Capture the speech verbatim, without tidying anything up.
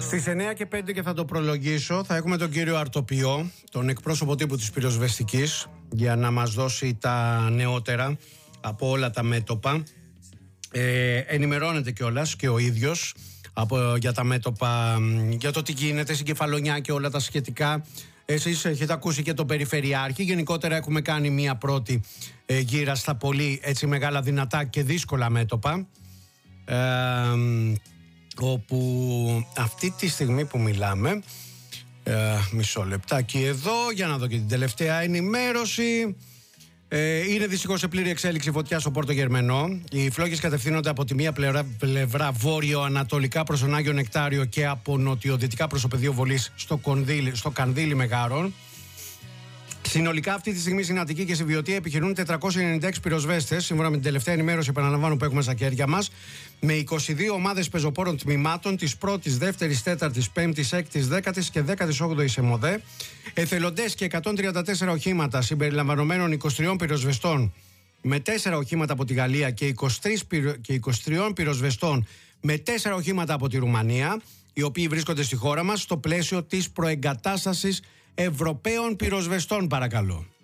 Στις εννιά και πέντε και θα το προλογίσω, θα έχουμε τον κύριο Αρτοπιό, τον εκπρόσωπο τύπου της πυροσβεστικής, για να μας δώσει τα νεότερα από όλα τα μέτωπα. Ε, ενημερώνεται κιόλας και ο ίδιος από, για τα μέτωπα, για το τι γίνεται στην Κεφαλονιά και όλα τα σχετικά. Εσείς έχετε ακούσει και τον Περιφερειάρχη. Γενικότερα έχουμε κάνει μία πρώτη ε, γύρα στα πολύ έτσι μεγάλα, δυνατά και δύσκολα μέτωπα, ε, όπου αυτή τη στιγμή που μιλάμε, ε, μισό λεπτάκι εδώ για να δω και την τελευταία ενημέρωση. Ε, είναι δυστυχώς σε πλήρη εξέλιξη φωτιά στο Πόρτο Γερμενό. Οι φλόγες κατευθύνονται από τη μία πλευρά, πλευρά βόρειο-ανατολικά προς τον Άγιο Νεκτάριο και από νοτιοδυτικά προς το πεδίο βολής στο, Κονδύλι, στο Κανδύλι Μεγάρων. Συνολικά αυτή τη στιγμή στην Αττική και στη Βιωτία επιχειρούν τετρακόσιοι ενενήντα έξι πυροσβέστες, σύμφωνα με την τελευταία ενημέρωση, επαναλαμβάνω, που έχουμε στα χέρια μας, με είκοσι δύο ομάδες πεζοπόρων τμήματων της πρώτης, δεύτερης, τέταρτης, πέμπτης, έκτης, δέκατης και δέκατης όγδοης ΕΜΟΔΕ, εθελοντές και εκατόν τριάντα τέσσερα οχήματα συμπεριλαμβανομένων είκοσι τρία πυροσβεστών με τέσσερα οχήματα από τη Γαλλία και είκοσι τρία, και είκοσι τρία πυροσβεστών με τέσσερα οχήματα από τη Ρουμανία, οι οποίοι βρίσκονται στη χώρα μας στο πλαίσιο της προεγκατάστασης Ευρωπαίων πυροσβεστών, παρακαλώ.